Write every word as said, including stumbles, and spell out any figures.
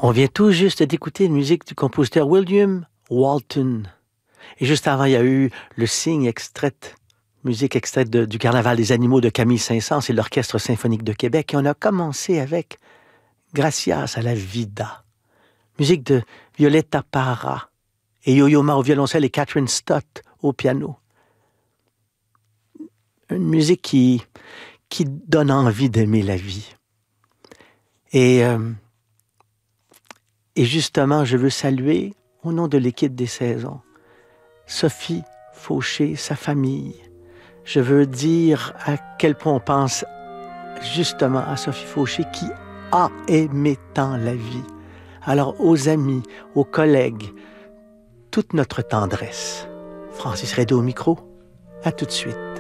On vient tout juste d'écouter une musique du compositeur William Walton. Et juste avant, il y a eu le signe extraite, musique extraite de, du Carnaval des animaux de Camille Saint-Saëns et l'Orchestre symphonique de Québec. Et on a commencé avec Gracias a la vida, musique de Violetta Parra et Yo-Yo Ma au violoncelle et Catherine Stott au piano. Une musique qui, qui donne envie d'aimer la vie. Et, euh, et justement, je veux saluer, au nom de l'équipe des saisons, Sophie Fauché, sa famille. Je veux dire à quel point on pense justement à Sophie Fauché qui a aimé tant la vie. Alors aux amis, aux collègues, toute notre tendresse. Francis Redé au micro, à tout de suite.